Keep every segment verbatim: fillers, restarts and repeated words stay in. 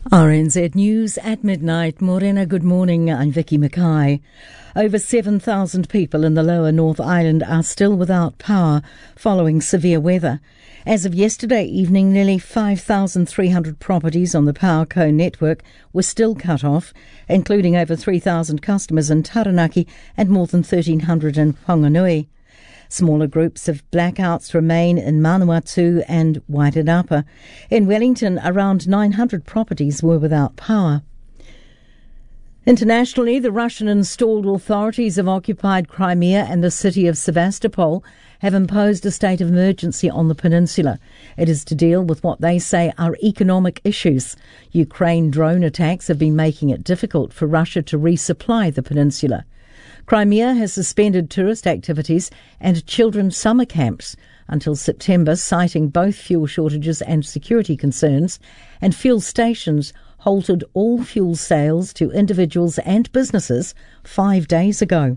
R N Z News at midnight. Morena, good morning. I'm Vicky Mackay. Over seven thousand people in the lower North Island are still without power following severe weather. As of yesterday evening, nearly five thousand three hundred properties on the Powerco network were still cut off, including over three thousand customers in Taranaki and more than thirteen hundred in Whanganui. Smaller groups of blackouts remain in Manawatu and Wairarapa. In Wellington, around nine hundred properties were without power. Internationally, the Russian-installed authorities of occupied Crimea and the city of Sevastopol have imposed a state of emergency on the peninsula. It is to deal with what they say are economic issues. Ukraine drone attacks have been making it difficult for Russia to resupply the peninsula. Crimea has suspended tourist activities and children's summer camps until September, citing both fuel shortages and security concerns, and fuel stations halted all fuel sales to individuals and businesses five days ago.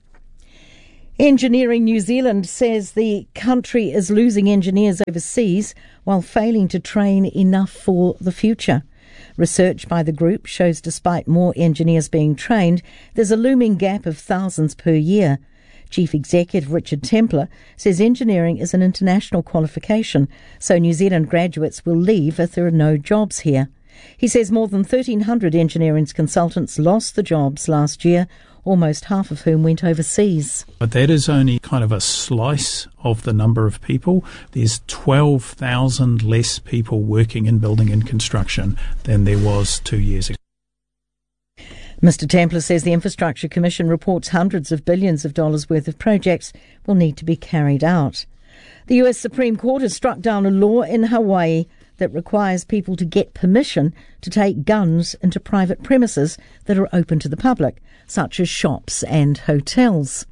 Engineering New Zealand says the country is losing engineers overseas while failing to train enough for the future. Research by the group shows despite more engineers being trained, there's a looming gap of thousands per year. Chief Executive Richard Templer says engineering is an international qualification, so New Zealand graduates will leave if there are no jobs here. He says more than thirteen hundred engineering consultants lost the jobs last year, almost half of whom went overseas. But that is only kind of a slice of the number of people. There's twelve thousand less people working in building and construction than there was two years ago. Mister Templer says the Infrastructure Commission reports hundreds of billions of dollars worth of projects will need to be carried out. The U S Supreme Court has struck down a law in Hawaii that requires people to get permission to take guns into private premises that are open to the public, such as shops and hotels.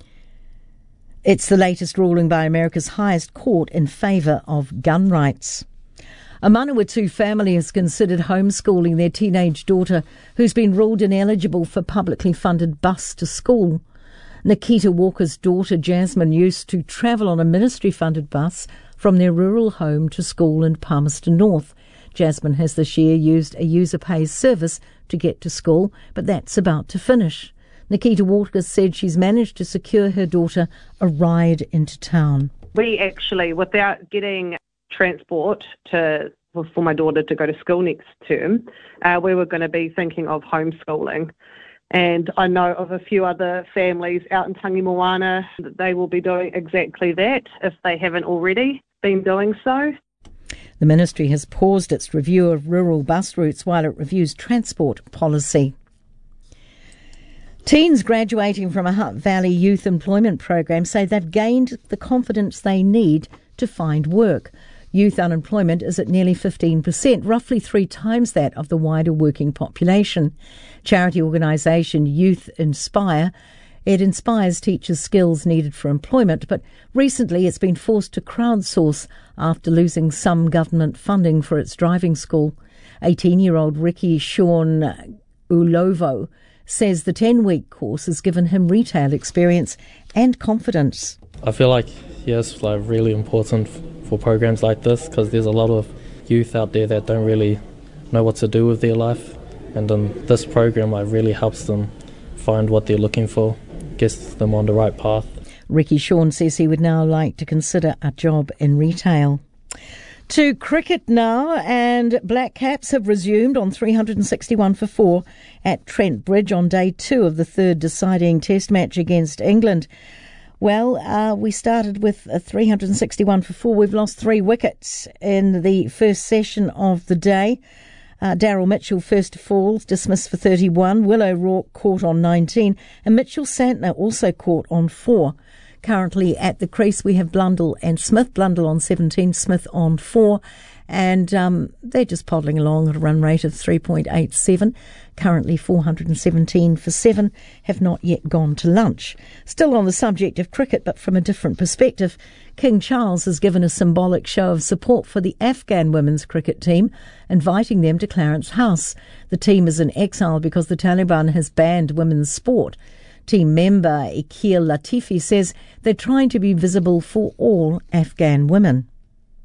It's the latest ruling by America's highest court in favour of gun rights. A Manawatu family has considered homeschooling their teenage daughter, who's been ruled ineligible for publicly funded bus to school. Nikita Walker's daughter Jasmine used to travel on a ministry-funded bus from their rural home to school in Palmerston North. Jasmine has this year used a user-pays service to get to school, but that's about to finish. Nikita Walker said she's managed to secure her daughter a ride into town. We actually, without getting transport to for my daughter to go to school next term, uh, we were going to be thinking of homeschooling. And I know of a few other families out in Tangi Moana that they will be doing exactly that if they haven't already been doing so. The ministry has paused its review of rural bus routes while it reviews transport policy. Teens graduating from a Hutt Valley Youth Employment Program say they've gained the confidence they need to find work. Youth unemployment is at nearly fifteen percent, roughly three times that of the wider working population. Charity organisation Youth Inspire, it inspires teachers skills needed for employment, but recently it's been forced to crowdsource after losing some government funding for its driving school. eighteen-year-old Ricky Sean Ulovo says the ten-week course has given him retail experience and confidence. I feel like, yes, like really important for programs like this because there's a lot of youth out there that don't really know what to do with their life, and um, this program like really helps them find what they're looking for, gets them on the right path. Ricky Sean says he would now like to consider a job in retail. To cricket now, and Black Caps have resumed on three hundred sixty-one for four at Trent Bridge on day two of the third deciding test match against England. Well, uh, we started with a three hundred sixty-one for four. We've lost three wickets in the first session of the day. Uh, Daryl Mitchell, first to fall, dismissed for thirty-one. Will O'Rourke caught on nineteen. And Mitchell Santner also caught on four. Currently at the crease we have Blundell and Smith. Blundell on seventeen, Smith on four. And um, they're just poddling along at a run rate of three point eight seven. Currently four hundred seventeen for seven, have not yet gone to lunch. Still on the subject of cricket, but from a different perspective, King Charles has given a symbolic show of support for the Afghan women's cricket team, inviting them to Clarence House. The team is in exile because the Taliban has banned women's sport. Team member Iqeel Latifi says they're trying to be visible for all Afghan women.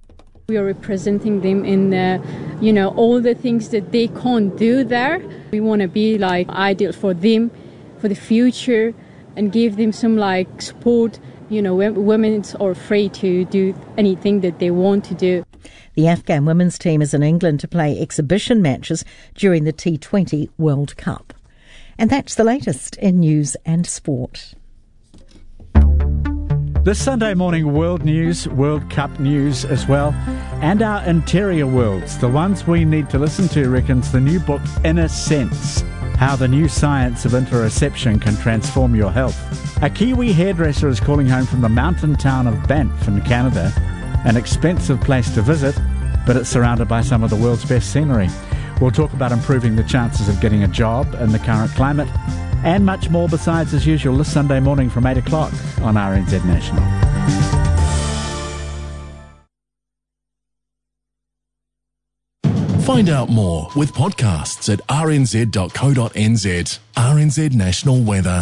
We are representing them in the, you know, all the things that they can't do there. We want to be like ideal for them, for the future, and give them some like support. You know, women are free to do anything that they want to do. The Afghan women's team is in England to play exhibition matches during the T twenty World Cup. And that's the latest in news and sport. This Sunday morning, world news, World Cup news as well, and our interior worlds, the ones we need to listen to, reckons the new book, Inner Sense, How the New Science of Interoception Can Transform Your Health. A Kiwi hairdresser is calling home from the mountain town of Banff in Canada, an expensive place to visit, but it's surrounded by some of the world's best scenery. We'll talk about improving the chances of getting a job in the current climate, and much more besides as usual this Sunday morning from eight o'clock on R N Z National. Find out more with podcasts at r n z dot co dot n z. R N Z National Weather.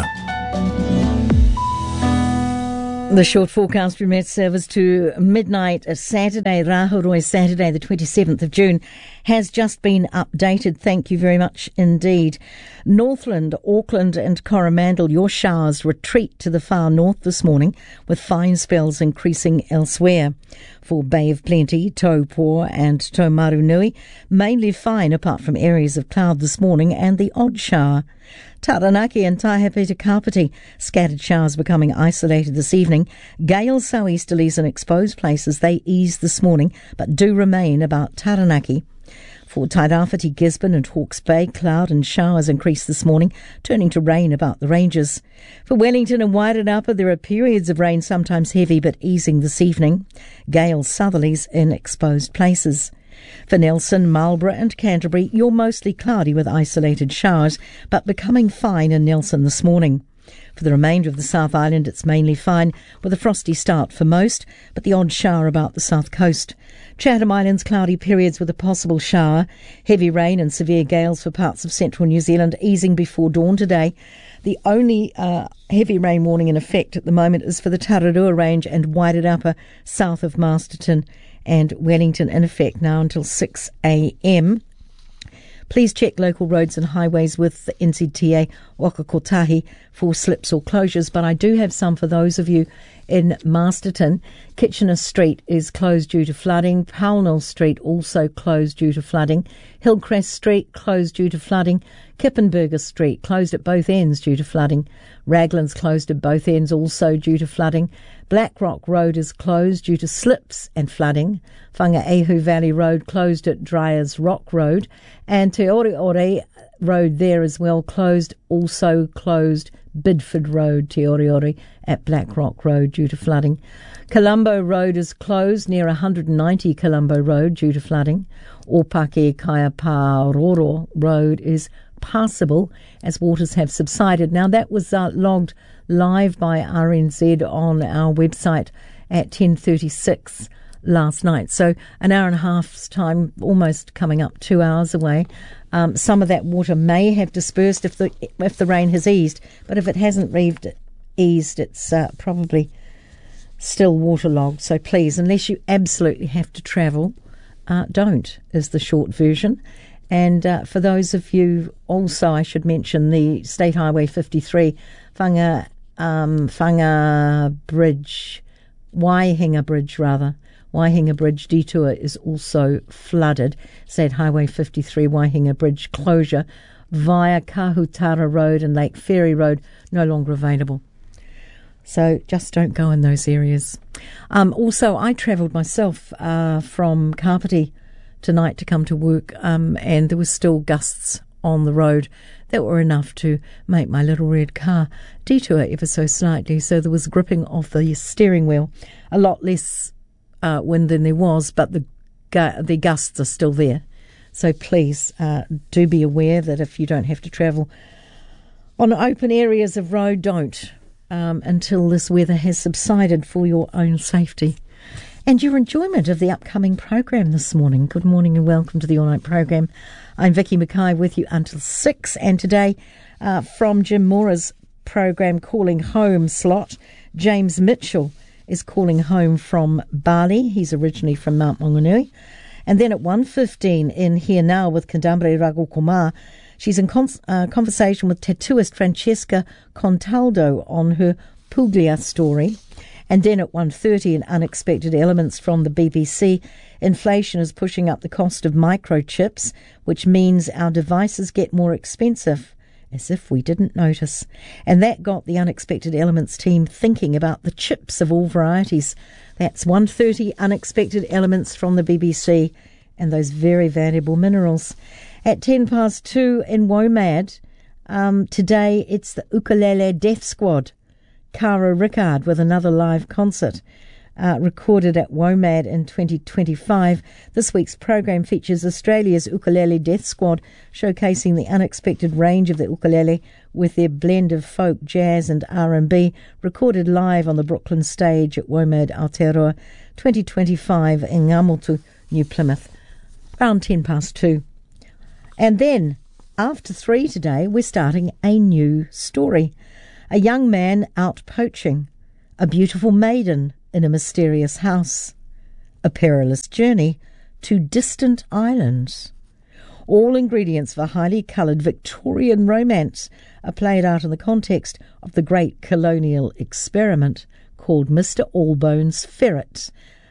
The short forecast from Met Service to midnight Saturday, Rahuroi Saturday, the twenty-seventh of June, has just been updated. Thank you very much indeed. Northland, Auckland and Coromandel, your showers retreat to the far north this morning, with fine spells increasing elsewhere. For Bay of Plenty, Taupo and Taumarunui, mainly fine apart from areas of cloud this morning and the odd shower. Taranaki and Taihepeta Kapiti, scattered showers becoming isolated this evening. Gales southeasterlies in exposed places, they ease this morning, but do remain about Taranaki. For Tairāwhiti, Gisborne and Hawke's Bay, cloud and showers increase this morning, turning to rain about the ranges. For Wellington and Wairarapa, there are periods of rain, sometimes heavy, but easing this evening. Gales southerlies in exposed places. For Nelson, Marlborough and Canterbury, you're mostly cloudy with isolated showers, but becoming fine in Nelson this morning. For the remainder of the South Island, it's mainly fine, with a frosty start for most, but the odd shower about the south coast. Chatham Islands, cloudy periods with a possible shower. Heavy rain and severe gales for parts of central New Zealand, easing before dawn today. The only uh, heavy rain warning in effect at the moment is for the Tararua Range and Wairarapa, south of Masterton and Wellington, in effect now until six a.m. Please check local roads and highways with the N Z T A Waka Kotahi for slips or closures, but I do have some for those of you in Masterton. Kitchener Street is closed due to flooding. Pownell Street also closed due to flooding. Hillcrest Street closed due to flooding. Kippenberger Street closed at both ends due to flooding. Raglan's closed at both ends also due to flooding. Blackrock Road is closed due to slips and flooding. Whangaehu Valley Road closed at Dryers Rock Road. And Te Oreore Road there as well closed, also closed Bidford Road, Te Oreore, at Blackrock Road due to flooding. Colombo Road is closed near one hundred ninety Colombo Road due to flooding. Opake Kaiaparoro Road is passable as waters have subsided. Now that was uh, logged live by R N Z on our website at ten thirty-six last night. So an hour and a half's time, almost coming up two hours away. Um, some of that water may have dispersed if the if the rain has eased, but if it hasn't reaved, eased, it's uh, probably still waterlogged. So please, unless you absolutely have to travel, uh, don't, is the short version. And uh, for those of you also, I should mention the State Highway fifty-three, Whanga, um, Whanga Bridge, Waihinga Bridge rather, Waihinga Bridge detour is also flooded. State Highway fifty-three, Waihinga Bridge closure via Kahutara Road and Lake Ferry Road no longer available. So just don't go in those areas. Um, also, I travelled myself uh, from Kapiti tonight to come to work, um, and there was still gusts on the road that were enough to make my little red car detour ever so slightly. So there was gripping of the steering wheel, a lot less uh, wind than there was, but the gu- the gusts are still there. So please uh, do be aware that if you don't have to travel on open areas of road, don't um, until this weather has subsided, for your own safety and your enjoyment of the upcoming program this morning. Good morning and welcome to the All Night program. I'm Vicky Mackay with you until six, and today uh, from Jim Mora's program Calling Home slot, James Mitchell is calling home from Bali. He's originally from Mount Maunganui. And then at one fifteen in Here Now with Kandambre Ragokumar, she's in con- uh, conversation with tattooist Francesca Contaldo on her Puglia story. And then at one thirty in Unexpected Elements from the B B C, inflation is pushing up the cost of microchips, which means our devices get more expensive, as if we didn't notice. And that got the Unexpected Elements team thinking about the chips of all varieties. That's one thirty Unexpected Elements from the B B C and those very valuable minerals. At ten past two in WOMAD, um, today it's the Ukulele Death Squad. Cara Rickard with another live concert uh, recorded at WOMAD in twenty twenty-five. This week's program features Australia's Ukulele Death Squad, showcasing the unexpected range of the ukulele with their blend of folk, jazz and R and B, recorded live on the Brooklyn stage at WOMAD Aotearoa twenty twenty-five in Ngamutu, New Plymouth, around ten past two. And then, after three today, we're starting a new story. A young man out poaching, a beautiful maiden in a mysterious house, a perilous journey to distant islands. All ingredients of a highly coloured Victorian romance are played out in the context of the great colonial experiment called Mister Allbones' Ferret,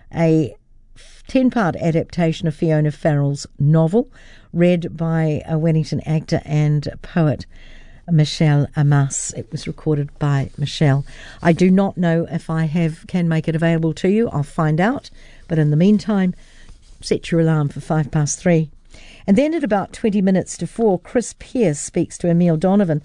a ten-part adaptation of Fiona Farrell's novel, read by a Wellington actor and poet, Michelle Amas. It was recorded by Michelle. I do not know if I have can make it available to you. I'll find out. But in the meantime, set your alarm for five past three. And then at about twenty minutes to four, Chris Pearce speaks to Emile Donovan.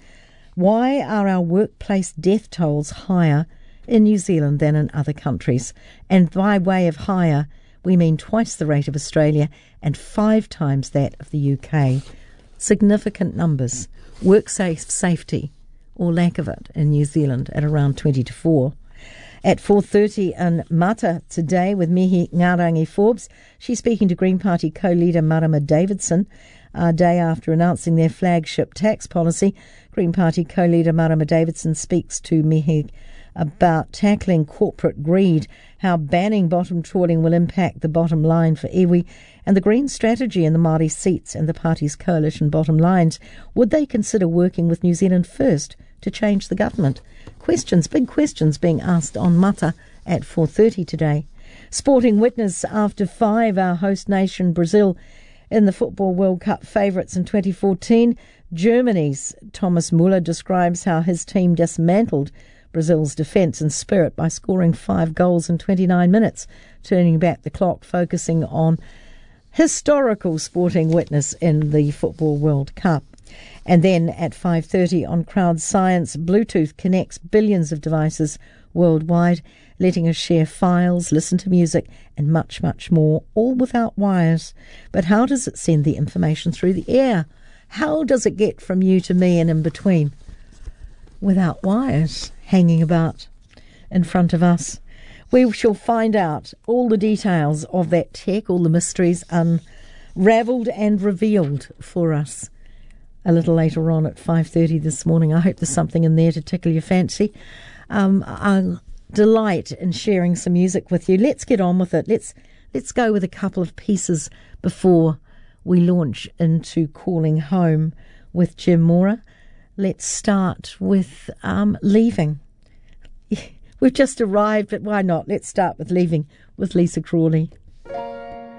Why are our workplace death tolls higher in New Zealand than in other countries? And by way of higher, we mean twice the rate of Australia and five times that of the U K. Significant numbers. Work safe safety, or lack of it, in New Zealand at around twenty to four. At four thirty in Mata today with Mihi Ngarangi Forbes, she's speaking to Green Party co-leader Marama Davidson. A day after announcing their flagship tax policy, Green Party co-leader Marama Davidson speaks to Mihi about tackling corporate greed, how banning bottom trawling will impact the bottom line for iwi, and the Green strategy in the Māori seats and the party's coalition bottom lines. Would they consider working with New Zealand First to change the government? Questions, big questions being asked on Mata at four thirty today. Sporting Witness after five, our host nation Brazil in the Football World Cup favourites in twenty fourteen. Germany's Thomas Muller describes how his team dismantled Brazil's defence and spirit by scoring five goals in twenty-nine minutes, turning back the clock, focusing on historical Sporting Witness in the Football World Cup. And then at five thirty on Crowd Science, Bluetooth connects billions of devices worldwide, letting us share files, listen to music, and much, much more, all without wires. But how does it send the information through the air? How does it get from you to me and in between? Without wires hanging about in front of us. We shall find out all the details of that tech, all the mysteries unravelled and revealed for us a little later on at five thirty this morning. I hope there's something in there to tickle your fancy. Um, I'll delight in sharing some music with you. Let's get on with it. Let's let's go with a couple of pieces before we launch into Calling Home with Jim Mora. Let's start with um, Leaving. We've just arrived, but why not? Let's start with Leaving with Lisa Crawley.